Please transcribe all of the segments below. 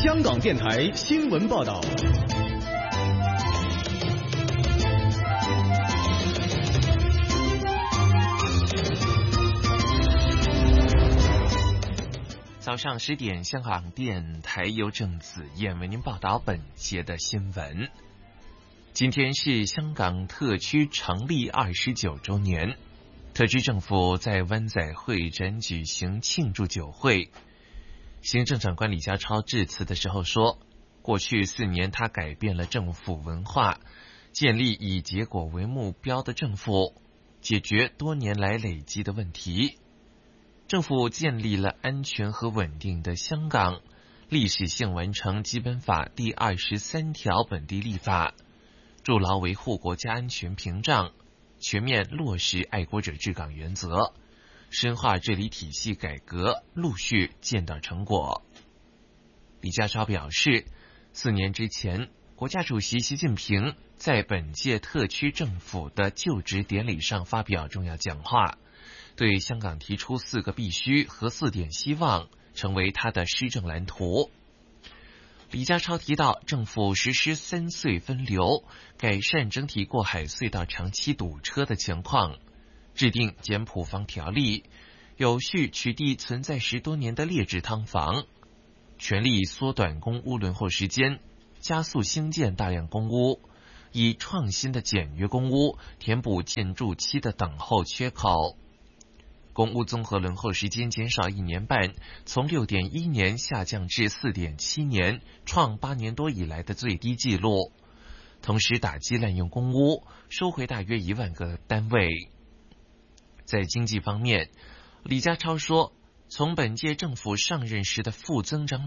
香港电台新闻报道。 早上10点，香港电台由郑子燕为您报道本节的新闻。今天是香港特区成立29周年，特区政府在湾仔会展举行庆祝酒会。行政长官李家超致辞的时候说，过去4年他改变了政府文化，建立以结果为目标的政府，解决多年来累积的问题。政府建立了安全和稳定的香港，历史性完成基本法第23条本地立法，筑牢维护国家安全屏障，全面落实爱国者治港原则，深化治理体系改革，陆续见到成果。李家超表示，4年之前，国家主席习近平在本届特区政府的就职典礼上发表重要讲话，对香港提出4个必须和4点希望，成为他的施政蓝图。李家超提到，政府实施3隧分流，改善整体过海隧道长期堵车的情况，制定简埔房条例，有序取缔存在10多年的劣质汤房，全力缩短公屋轮候时间，加速兴建大量公屋，以创新的简约公屋填补建筑期的等候缺口。公屋综合轮候时间减少1年半，从6.1年下降至4.7年，创8年多以来的最低纪录。同时打击滥用公屋，收回大约1万个单位。在经济方面，李家超说，从本届政府上任时的负增长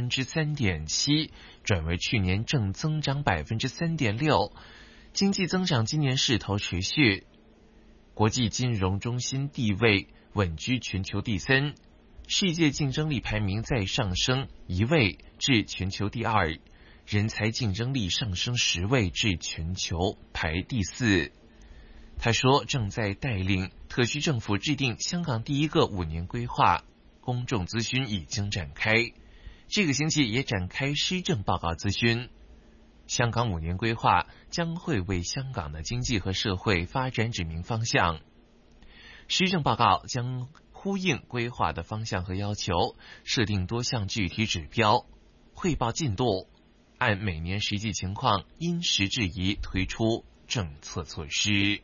3.7%， 转为去年正增长 3.6%， 经济增长今年势头持续。国际金融中心地位稳居全球第3，世界竞争力排名再上升1位至全球第2，人才竞争力上升10位至全球排第4。他说，正在带领特区政府制定香港第1个5年规划，公众咨询已经展开，这个星期也展开施政报告咨询。香港5年规划将会为香港的经济和社会发展指明方向。施政报告将呼应规划的方向和要求，设定多项具体指标，汇报进度，按每年实际情况因时制宜推出政策措施。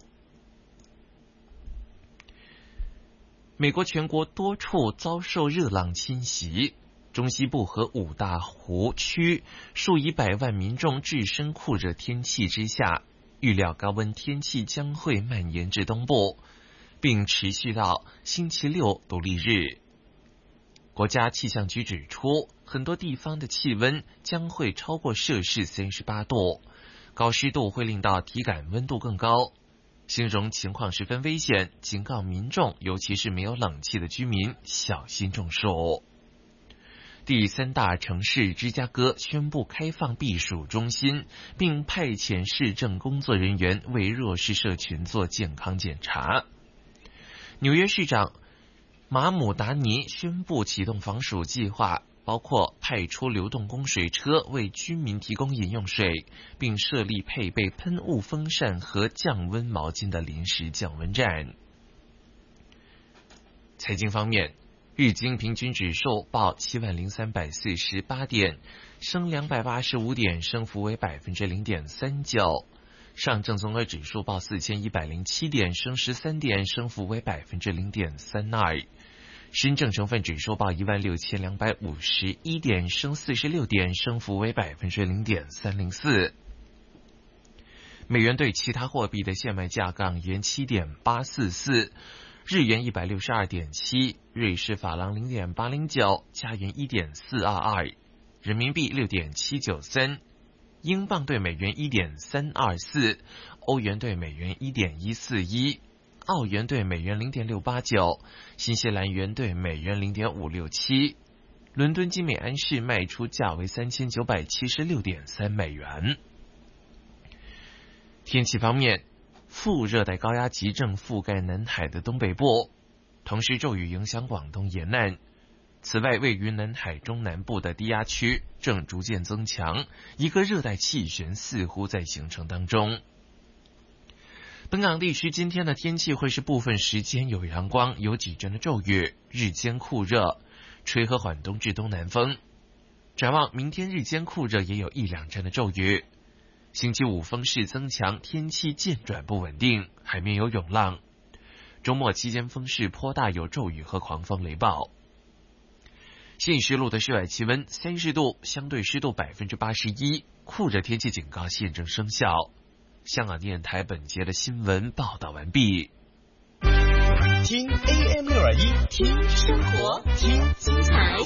美国全国多处遭受热浪侵袭，中西部和五大湖区数以百万民众置身酷热天气之下，预料高温天气将会蔓延至东部，并持续到星期6独立日。国家气象局指出，很多地方的气温将会超过摄氏38度，高湿度会令到体感温度更高，形容情况十分危险，警告民众，尤其是没有冷气的居民小心中暑。第3大城市芝加哥宣布开放避暑中心，并派遣市政工作人员为弱势社群做健康检查。纽约市长马姆达尼宣布启动防暑计划，包括派出流动供水车为居民提供饮用水，并设立配备喷雾风扇和降温毛巾的临时降温站。财经方面，日经平均指数报70348点，升285点，升幅为 0.39%。上证综合指数报4107点，升13点，升幅为 0.32%。深证成分指数报16251点，升46点，升幅为 0.304%。美元对其他货币的现卖价：港元7.844，日元162.7，瑞士法郎0.809，加元1.422，人民币6.793，英镑对美元1.324，欧元对美元1.141，澳元对美元0.689，新西兰元对美元0.567。伦敦金每安士卖出价为3976.3美元。天气方面，副热带高压急正覆盖南海的东北部，同时骤雨影响广东沿岸。 此外，位于南海中南部的低压区正逐渐增强，一个热带气旋似乎在形成当中。本港地区今天的天气会是部分时间有阳光，有几阵的骤雨，日间酷热，吹和缓东至东南风。展望明天日间酷热，也有一两阵的骤雨。星期五风势增强，天气渐转不稳定，海面有涌浪。周末期间风势颇大，有骤雨和狂风雷暴。现时录的室外气温30度，相对湿度81%，酷热天气警告现正生效。香港电台本节的新闻报道完毕。 听 AM621， 听生活，听精彩，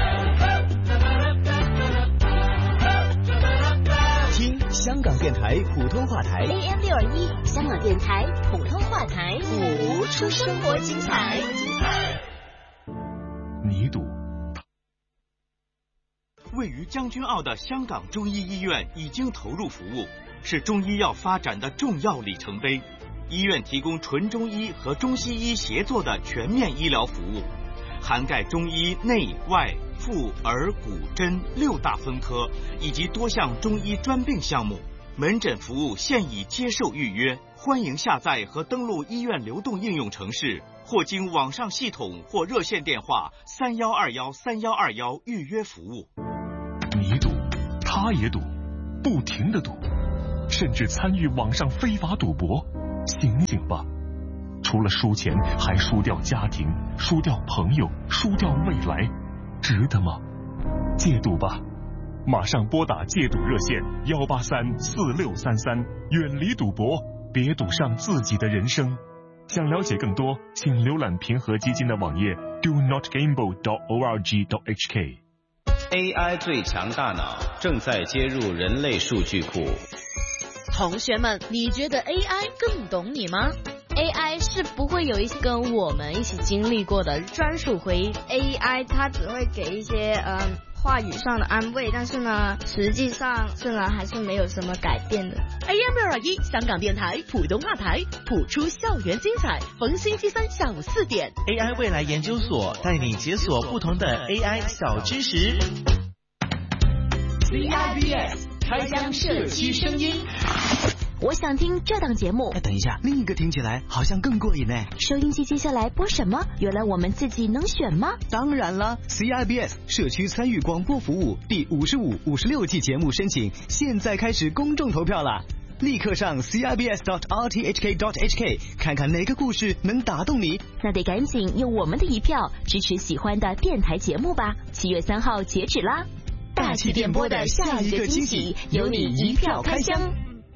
听香港电台普通话台 AM621，香港电台普通话台，谱出生活精彩。 泥土。 位于将军澳的香港中医医院已经投入服务，是中医药发展的重要里程碑。医院提供纯中医和中西医协作的全面医疗服务，涵盖中医内外妇儿骨针6大分科以及多项中医专病项目。门诊服务现已接受预约，欢迎下载和登录医院流动应用程式，或经网上系统或热线电话31213121预约服务。 你赌，他也赌，不停地赌，甚至参与网上非法赌博。醒醒吧，除了输钱还输掉家庭，输掉朋友，输掉未来，值得吗？戒赌吧，马上拨打戒赌热线1834633，远离赌博，别赌上自己的人生。想了解更多，请浏览平和基金的网页 donotgamble.org.hk。 AI 最强大脑正在接入人类数据库。 同学们，你觉得 AI 更懂你吗？ AI 是不会有一些跟我们一起经历过的专属回忆。 AI 它只会给一些话语上的安慰，但是呢，实际上还是没有什么改变的。 AM621，香港电台普通话台，谱出校园精彩，逢星期三下午4点。 AI 未来研究所带你解锁不同的 AI 小知识。 CIBS 开箱社区声音。我想听这档节目。 等一下，另一个听起来好像更过瘾呢。 收音机接下来播什么？原来我们自己能选吗？ 当然了 ，CIBS 社区参与广播服务第55、56季节目申请现在开始公众投票了。立刻上 cibs.rthk.hk 看看哪个故事能打动你。 那得赶紧用我们的一票支持喜欢的电台节目吧。7月3号截止啦！大气电波的下一个惊喜，由你一票开箱。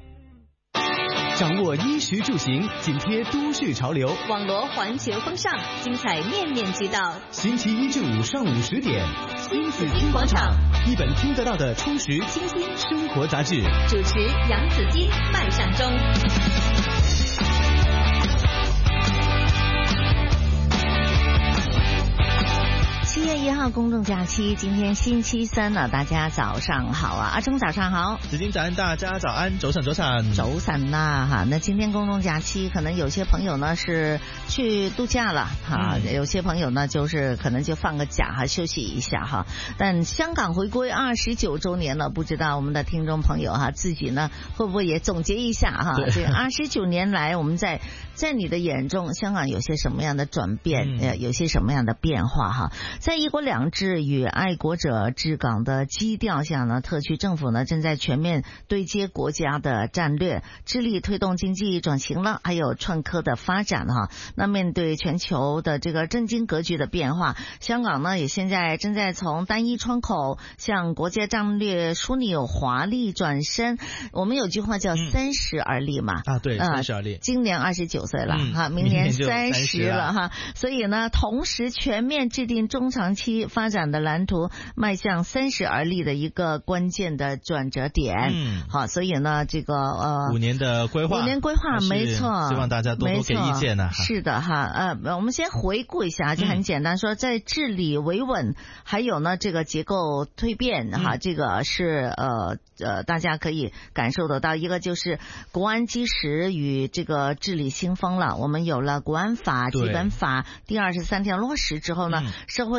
掌握衣食住行，紧贴都市潮流， 网罗环球风尚，精彩面面俱到。 星期1至5上午10点， 新紫金广场， 一本听得到的充实清新生活杂志。 主持杨子基、麦尚中。7月1号公众假期，今天星期3了，大家早上好啊！阿忠早上好， 紫金早安，大家早安，早晨啦哈！那今天公众假期，可能有些朋友呢是去度假了哈，有些朋友呢就是可能就放个假哈，休息一下哈。但香港回归29周年了，不知道我们的听众朋友哈自己呢会不会也总结一下哈？这29年来，我们在你的眼中，香港有些什么样的转变？有些什么样的变化哈？在一国两制与爱国者治港的基调下呢，特区政府呢正在全面对接国家的战略，致力推动经济转型了，还有创科的发展哈。那面对全球的这个政经格局的变化，香港呢也现在正在从单一窗口向国家战略枢纽华丽转身。我们有句话叫30而立嘛， 对，30而立。 今年29岁了哈，明年30了哈，所以呢，同时全面制定中长期发展的蓝图，迈向30而立的一个关键的转折点。好，所以呢，这个 5年的规划， 没错， 希望大家多多给意见呢。 是的哈，我们先回顾一下，就很简单说，在治理维稳，还有呢这个结构蜕变哈，这个是大家可以感受得到。一个就是国安基石与这个治理兴风了，我们有了国安法、基本法第23条落实之后呢，社会就稳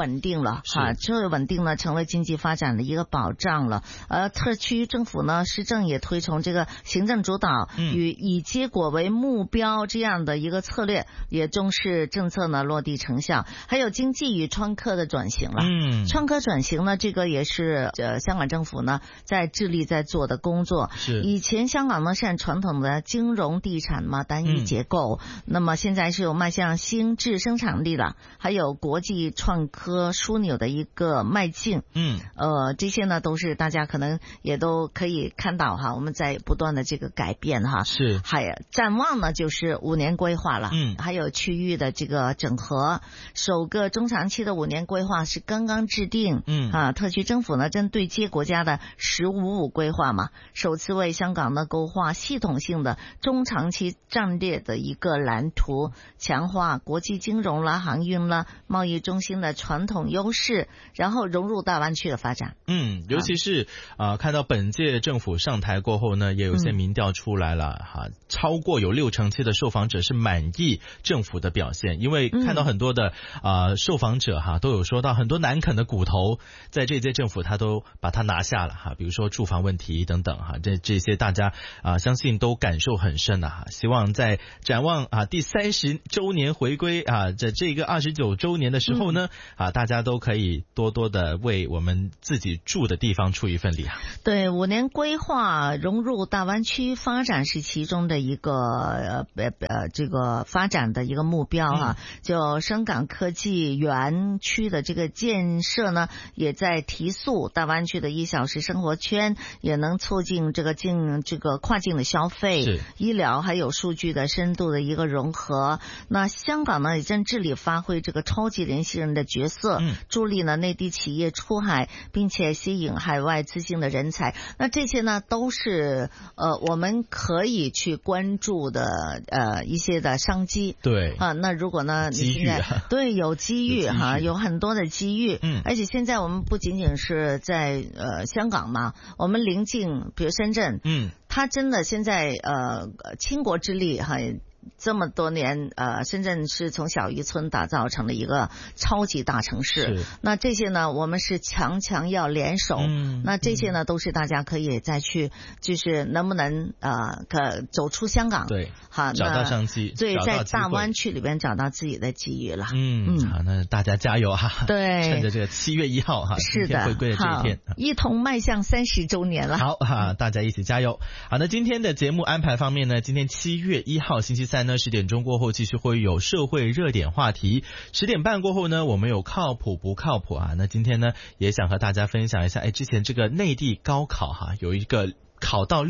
稳定了哈，社会稳定呢成为经济发展的一个保障了。特区政府呢施政也推崇这个行政主导与以结果为目标这样的一个策略，也重视政策呢落地成效。还有经济与创科的转型了，创科转型呢这个也是香港政府呢在致力在做的工作。是以前香港呢是按传统的金融地产嘛单一结构，那么现在是有迈向新质生产力了，还有国际创科枢纽的一个迈进。这些呢都是大家可能也都可以看到哈，我们在不断的这个改变哈。是，还有展望呢就是5年规划了，还有区域的这个整合。首个中长期的5年规划是刚刚制定，特区政府呢针对接国家的1055规划嘛，首次为香港呢勾画系统性的中长期战略的一个蓝图，强化国际金融啦、航运啦、贸易中心的传统优势，然后融入大湾区的发展。 尤其是看到本届政府上台过后呢，也有些民调出来了超过有67%的受访者是满意政府的表现，因为看到很多的受访者都有说到很多难啃的骨头，在这届政府他都把它拿下了比如说住房问题等等这些大家相信都感受很深希望在展望第30周年回归这个29周年的时候呢大家都可以多多的为我们自己住的地方出一份力对，5年规划融入大湾区发展是其中的一个这个发展的一个目标就深港科技园区的这个建设呢，也在提速，大湾区的1小时生活圈也能促进这个跨境的消费、医疗还有数据的深度的一个融合。那香港呢也正致力发挥这个超级联系人的角色，助力呢内地企业出海，并且吸引海外资金的人才。那这些呢都是我们可以去关注的一些的商机。对那如果呢你现在对有机遇有很多的机遇。而且现在我们不仅仅是在香港嘛，我们临近比如深圳，它真的现在倾国之力这么多年深圳是从小渔村打造成了一个超级大城市。那这些呢我们是强要联手，那这些呢都是大家可以再去就是能不能走出香港，对找到商机， 对，在大湾区里边找到自己的机遇了。 好，那大家加油对，趁着这个7月1号是的， 回归的这一天， 一同迈向30周年了。 好大家一起加油。好，那今天的节目安排方面呢，今天7月1号星期3呢10点钟过后继续会有社会热点话题，10点半过后呢我们有靠谱不靠谱那今天呢也想和大家分享一下之前这个内地高考有一个考到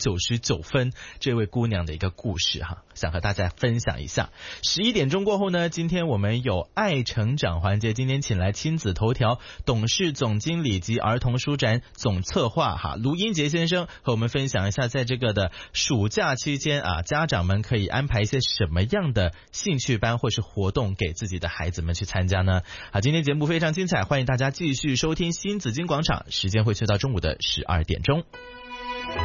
699分这位姑娘的一个故事想和大家分享一下。11点钟过后呢，今天我们有爱成长环节，今天请来亲子头条董事总经理及儿童书展总策划卢英杰先生和我们分享一下，在这个的暑假期间家长们可以安排一些什么样的兴趣班或是活动给自己的孩子们去参加呢？今天节目非常精彩，欢迎大家继续收听新紫金广场，时间会去到中午的12点钟。